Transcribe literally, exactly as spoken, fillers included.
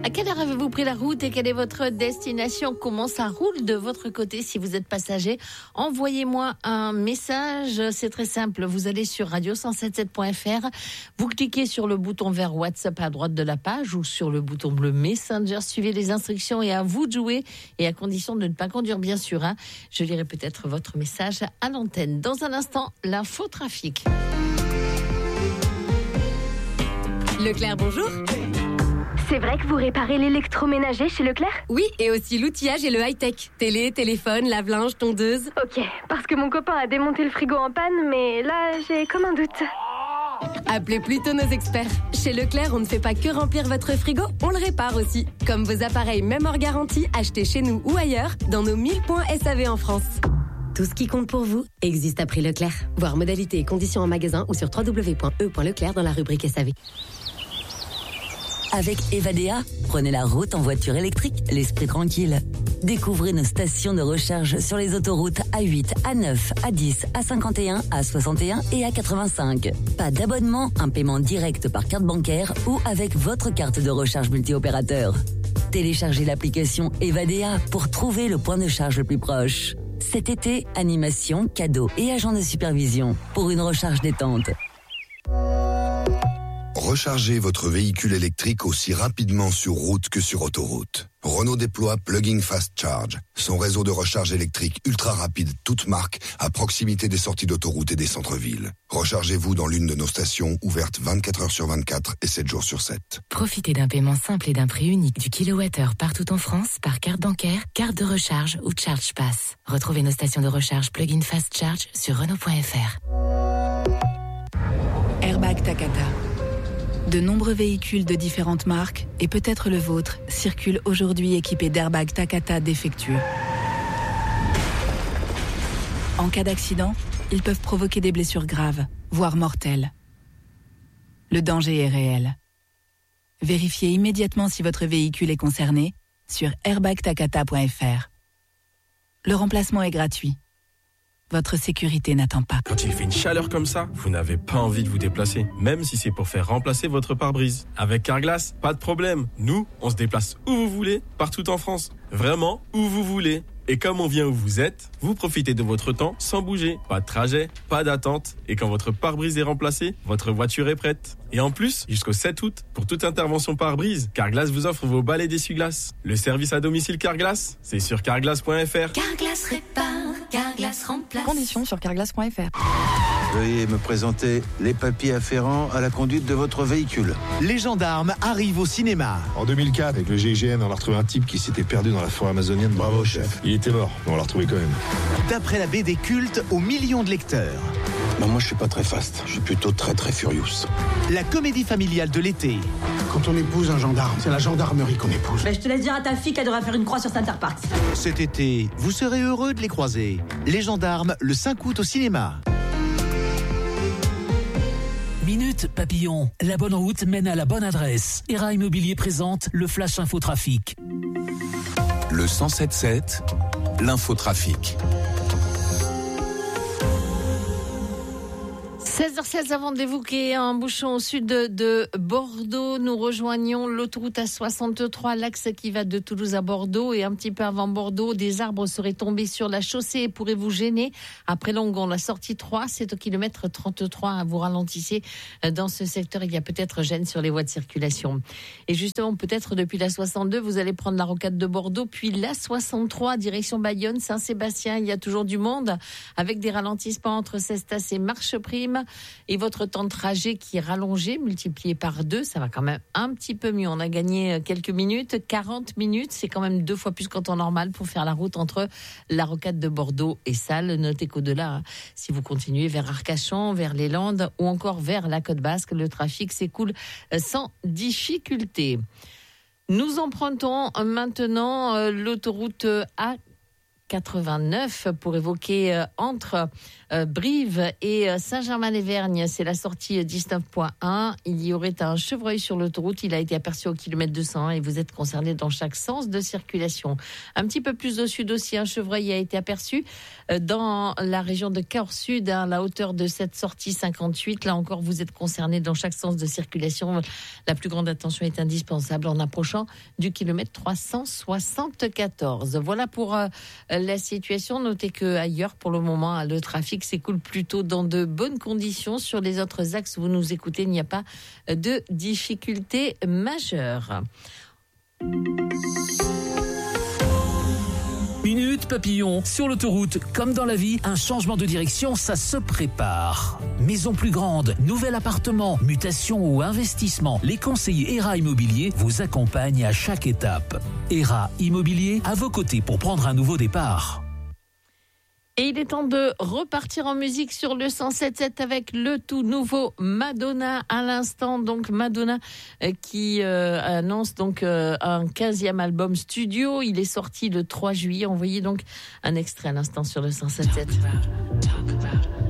À quelle heure avez-vous pris la route et quelle est votre destination? Comment ça roule de votre côté si vous êtes passager? Envoyez-moi un message, c'est très simple. Vous allez sur radio cent soixante-dix-sept point f r, vous cliquez sur le bouton vert WhatsApp à droite de la page ou sur le bouton bleu Messenger. Suivez les instructions et à vous de jouer, et à condition de ne pas conduire bien sûr. Hein. Je lirai peut-être votre message à l'antenne. Dans un instant, l'infotrafic. Leclerc, bonjour. C'est vrai que vous réparez l'électroménager chez Leclerc ? Oui, et aussi l'outillage et le high-tech. Télé, téléphone, lave-linge, tondeuse. Ok, parce que mon copain a démonté le frigo en panne, mais là, j'ai comme un doute. Appelez plutôt nos experts. Chez Leclerc, on ne fait pas que remplir votre frigo, on le répare aussi. Comme vos appareils même hors garantie, achetés chez nous ou ailleurs, dans nos mille points S A V en France. Tout ce qui compte pour vous existe à prix Leclerc. Voir modalités et conditions en magasin ou sur w w w point e point leclerc dans la rubrique S A V. Avec Evadea, prenez la route en voiture électrique, l'esprit tranquille. Découvrez nos stations de recharge sur les autoroutes A huit, A neuf, A dix, A cinquante et un, A soixante et un et A quatre-vingt-cinq. Pas d'abonnement, un paiement direct par carte bancaire ou avec votre carte de recharge multi-opérateur. Téléchargez l'application Evadea pour trouver le point de charge le plus proche. Cet été, animation, cadeaux et agents de supervision pour une recharge détente. Rechargez votre véhicule électrique aussi rapidement sur route que sur autoroute. Renault déploie Plug-in Fast Charge, son réseau de recharge électrique ultra rapide, toute marque, à proximité des sorties d'autoroute et des centres-villes. Rechargez-vous dans l'une de nos stations ouvertes vingt-quatre heures sur vingt-quatre et sept jours sur sept. Profitez d'un paiement simple et d'un prix unique du kilowattheure partout en France par carte bancaire, carte de recharge ou Charge Pass. Retrouvez nos stations de recharge Plug-in Fast Charge sur Renault point f r. Airbag Takata. De nombreux véhicules de différentes marques, et peut-être le vôtre, circulent aujourd'hui équipés d'airbags Takata défectueux. En cas d'accident, ils peuvent provoquer des blessures graves, voire mortelles. Le danger est réel. Vérifiez immédiatement si votre véhicule est concerné sur airbag takata point f r. Le remplacement est gratuit. Votre sécurité n'attend pas. Quand il fait une chaleur comme ça, vous n'avez pas envie de vous déplacer, même si c'est pour faire remplacer votre pare-brise. Avec Carglass, pas de problème. Nous, on se déplace où vous voulez, partout en France. Vraiment, où vous voulez. Et comme on vient où vous êtes, vous profitez de votre temps sans bouger. Pas de trajet, pas d'attente. Et quand votre pare-brise est remplacé, votre voiture est prête. Et en plus, jusqu'au sept août, pour toute intervention pare-brise, Carglass vous offre vos balais d'essuie-glace. Le service à domicile Carglass, c'est sur carglass point f r. Carglass répare, Carglass remplace. Conditions sur carglass point f r. Veuillez me présenter les papiers afférents à la conduite de votre véhicule. Les gendarmes arrivent au cinéma. En deux mille quatre, avec le G I G N, on a retrouvé un type qui s'était perdu dans la forêt amazonienne. Bravo, chef. Il était mort, mais on l'a retrouvé quand même. D'après la B D culte aux millions de lecteurs. Ben moi, je suis pas très fast. Je suis plutôt très très furious. La comédie familiale de l'été. Quand on épouse un gendarme, c'est la gendarmerie qu'on épouse. Ben, je te laisse dire à ta fille qu'elle devrait faire une croix sur Center Park. Cet été, vous serez heureux de les croiser. Les gendarmes, le cinq août au cinéma. Minute Papillon, la bonne route mène à la bonne adresse. E R A Immobilier présente le Flash Infotrafic. Le cent sept sept, l'infotrafic. seize heures seize, avant d'évoquer un bouchon au sud de, de Bordeaux, nous rejoignons l'autoroute A soixante-trois, l'axe qui va de Toulouse à Bordeaux, et un petit peu avant Bordeaux, des arbres seraient tombés sur la chaussée et pourraient vous gêner. Après Longon, la sortie trois, c'est au kilomètre trente-trois, vous ralentissez dans ce secteur, il y a peut-être gêne sur les voies de circulation. Et justement, peut-être depuis la soixante-deux, vous allez prendre la rocade de Bordeaux, puis la soixante-trois, direction Bayonne, Saint-Sébastien, il y a toujours du monde, avec des ralentissements entre Cestas et Marcheprime. Et votre temps de trajet qui est rallongé, multiplié par deux, ça va quand même un petit peu mieux. On a gagné quelques minutes, quarante minutes, c'est quand même deux fois plus qu'en temps normal pour faire la route entre la rocade de Bordeaux et Salles. Notez qu'au-delà, hein, si vous continuez vers Arcachon, vers les Landes ou encore vers la Côte Basque, le trafic s'écoule sans difficulté. Nous empruntons maintenant l'autoroute A quatre-vingt-neuf pour évoquer euh, entre euh, Brive et euh, Saint-Germain-les-Vergnes. C'est la sortie dix-neuf point un. Il y aurait un chevreuil sur l'autoroute. Il a été aperçu au kilomètre deux cent un et vous êtes concerné dans chaque sens de circulation. Un petit peu plus au sud aussi, un chevreuil a été aperçu euh, dans la région de Cahors Sud, à la hauteur de cette sortie cinquante-huit. Là encore, vous êtes concerné dans chaque sens de circulation. La plus grande attention est indispensable en approchant du kilomètre trois cent soixante-quatorze. Voilà pour euh, la situation. Notez que ailleurs, pour le moment, le trafic s'écoule plutôt dans de bonnes conditions. Sur les autres axes où vous nous écoutez, il n'y a pas de difficultés majeures. Minute Papillon, sur l'autoroute, comme dans la vie, un changement de direction, ça se prépare. Maison plus grande, nouvel appartement, mutation ou investissement, les conseillers E R A Immobilier vous accompagnent à chaque étape. E R A Immobilier, à vos côtés pour prendre un nouveau départ. Et il est temps de repartir en musique sur le cent sept virgule sept avec le tout nouveau Madonna à l'instant. Donc Madonna euh, qui euh, annonce donc euh, un quinzième album studio. Il est sorti le trois juillet. Envoyez donc un extrait à l'instant sur le cent sept virgule sept.